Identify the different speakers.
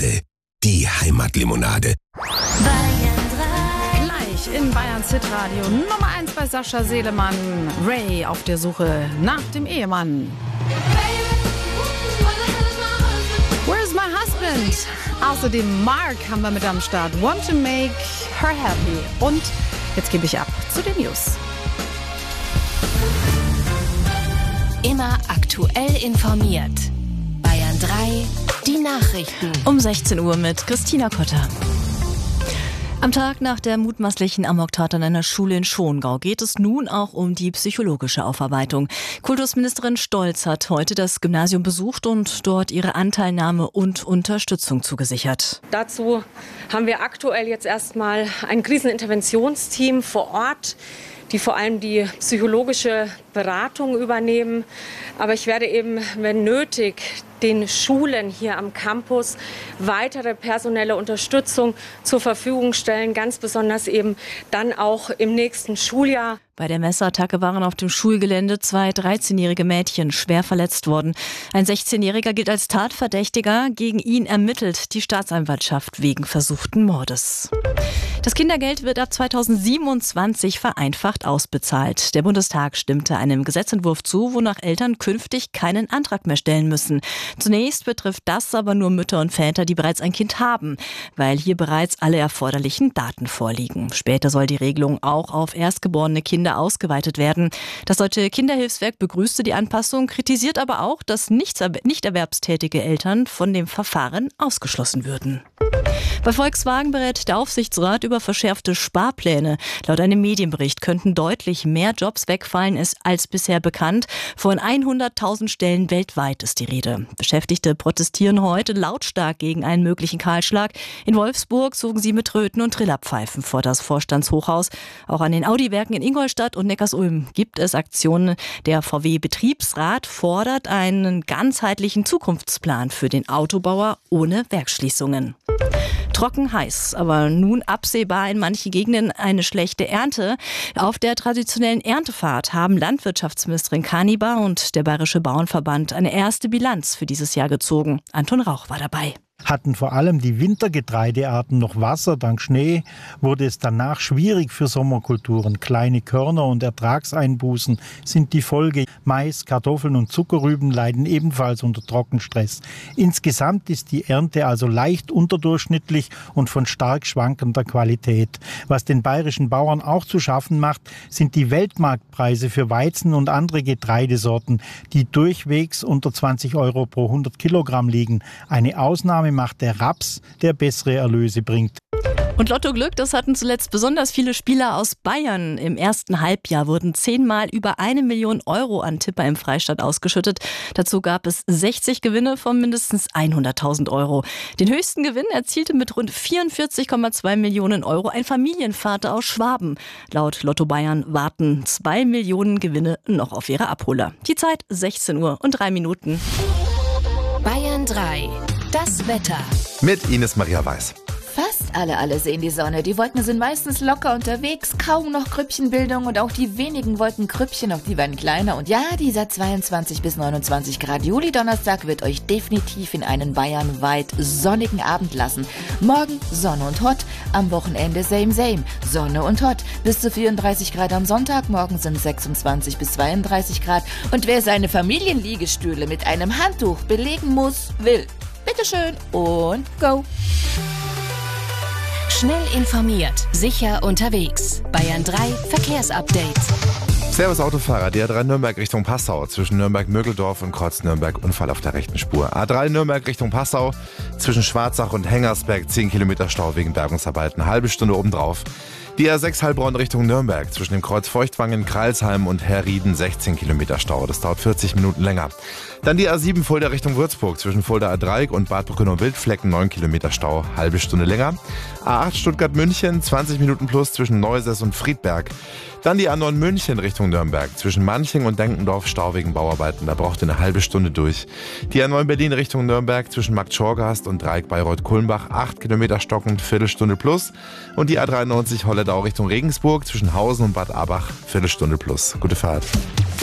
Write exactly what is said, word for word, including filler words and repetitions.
Speaker 1: Limonade. Die Heimatlimonade.
Speaker 2: Gleich in Bayerns Hitradio Nummer eins bei Sascha Selemann. Ray auf der Suche nach dem Ehemann. Where's my husband? Außerdem Mark haben wir mit am Start. Want to make her happy. Und jetzt gebe ich ab zu den News.
Speaker 3: Immer aktuell informiert. Bayern drei, die Nachrichten.
Speaker 4: Um sechzehn Uhr mit Christina Kotter. Am Tag nach der mutmaßlichen Amoktat an einer Schule in Schongau geht es nun auch um die psychologische Aufarbeitung. Kultusministerin Stolz hat heute das Gymnasium besucht und dort ihre Anteilnahme und Unterstützung zugesichert.
Speaker 5: Dazu haben wir aktuell jetzt erstmal ein Kriseninterventionsteam vor Ort, die vor allem die psychologische Beratung übernehmen. Aber ich werde eben, wenn nötig, den Schulen hier am Campus weitere personelle Unterstützung zur Verfügung stellen, ganz besonders eben dann auch im nächsten Schuljahr.
Speaker 4: Bei der Messerattacke waren auf dem Schulgelände zwei dreizehnjährige Mädchen schwer verletzt worden. Ein sechzehnjähriger gilt als Tatverdächtiger. Gegen ihn ermittelt die Staatsanwaltschaft wegen versuchten Mordes. Das Kindergeld wird ab zweitausendsiebenundzwanzig vereinfacht ausbezahlt. Der Bundestag stimmte einem Gesetzentwurf zu, wonach Eltern künftig keinen Antrag mehr stellen müssen. Zunächst betrifft das aber nur Mütter und Väter, die bereits ein Kind haben, weil hier bereits alle erforderlichen Daten vorliegen. Später soll die Regelung auch auf erstgeborene Kinder ausgeweitet werden. Das Deutsche Kinderhilfswerk begrüßte die Anpassung, kritisiert aber auch, dass nicht erwerbstätige Eltern von dem Verfahren ausgeschlossen würden. Bei Volkswagen berät der Aufsichtsrat über verschärfte Sparpläne. Laut einem Medienbericht könnten deutlich mehr Jobs wegfallen als bisher bekannt. Von hunderttausend Stellen weltweit ist die Rede. Beschäftigte protestieren heute lautstark gegen einen möglichen Kahlschlag. In Wolfsburg zogen sie mit Tröten und Trillerpfeifen vor das Vorstandshochhaus. Auch an den Audi-Werken in Ingolstadt und Neckarsulm gibt es Aktionen. Der V W-Betriebsrat fordert einen ganzheitlichen Zukunftsplan für den Autobauer ohne Werksschließungen. Trocken heiß, aber nun absehbar in manchen Gegenden eine schlechte Ernte. Auf der traditionellen Erntefahrt haben Landwirtschaftsministerin Kanibar und der Bayerische Bauernverband eine erste Bilanz für dieses Jahr gezogen. Anton Rauch war dabei.
Speaker 6: Hatten vor allem die Wintergetreidearten noch Wasser, dank Schnee, wurde es danach schwierig für Sommerkulturen. Kleine Körner und Ertragseinbußen sind die Folge. Mais, Kartoffeln und Zuckerrüben leiden ebenfalls unter Trockenstress. Insgesamt ist die Ernte also leicht unterdurchschnittlich und von stark schwankender Qualität. Was den bayerischen Bauern auch zu schaffen macht, sind die Weltmarktpreise für Weizen und andere Getreidesorten, die durchwegs unter zwanzig Euro pro hundert Kilogramm liegen. Eine Ausnahme macht der Raps, der bessere Erlöse bringt.
Speaker 4: Und Lotto-Glück, das hatten zuletzt besonders viele Spieler aus Bayern. Im ersten Halbjahr wurden zehnmal über eine Million Euro an Tipper im Freistaat ausgeschüttet. Dazu gab es sechzig Gewinne von mindestens hunderttausend Euro. Den höchsten Gewinn erzielte mit rund vierundvierzig Komma zwei Millionen Euro ein Familienvater aus Schwaben. Laut Lotto Bayern warten zwei Millionen Gewinne noch auf ihre Abholer. Die Zeit sechzehn Uhr und drei Minuten.
Speaker 3: Bayern drei. Das Wetter.
Speaker 7: Mit Ines Maria Weiß.
Speaker 8: Fast alle, alle sehen die Sonne. Die Wolken sind meistens locker unterwegs, kaum noch Grüppchenbildung und auch die wenigen Wolkengrüppchen, auch die werden kleiner. Und ja, dieser zweiundzwanzig bis neunundzwanzig Grad Juli-Donnerstag wird euch definitiv in einen bayernweit sonnigen Abend lassen. Morgen Sonne und Hot, am Wochenende same same. Sonne und Hot, bis zu vierunddreißig Grad am Sonntag, morgen sind sechsundzwanzig bis zweiunddreißig Grad. Und wer seine Familienliegestühle mit einem Handtuch belegen muss, will. Bitteschön und go!
Speaker 3: Schnell informiert, sicher unterwegs. Bayern drei Verkehrsupdate.
Speaker 7: Servus Autofahrer, die A drei Nürnberg Richtung Passau, zwischen Nürnberg-Mögeldorf und Kreuz Nürnberg, Unfall auf der rechten Spur. A drei Nürnberg Richtung Passau, zwischen Schwarzach und Hengersberg, zehn Kilometer Stau wegen Bergungsarbeiten, halbe Stunde obendrauf. Die A sechs Heilbronn Richtung Nürnberg, zwischen dem Kreuz Feuchtwangen, Kreilsheim und Herrieden, sechzehn Kilometer Stau. Das dauert vierzig Minuten länger. Dann die A sieben Fulda Richtung Würzburg, zwischen Fulda-Dreieck und Bad Bruckner-Wildflecken, neun Kilometer Stau, halbe Stunde länger. A acht Stuttgart-München, zwanzig Minuten plus zwischen Neusäß und Friedberg. Dann die A neun München Richtung Nürnberg, zwischen Manching und Denkendorf, Stau wegen Bauarbeiten, da braucht ihr eine halbe Stunde durch. Die A neun Berlin Richtung Nürnberg, zwischen Markt-Schorgast und Dreieck Bayreuth-Kulmbach, acht Kilometer stockend, Viertelstunde plus. Und die A dreiundneunzig Holledau Richtung Regensburg, zwischen Hausen und Bad Abach, Viertelstunde plus. Gute Fahrt.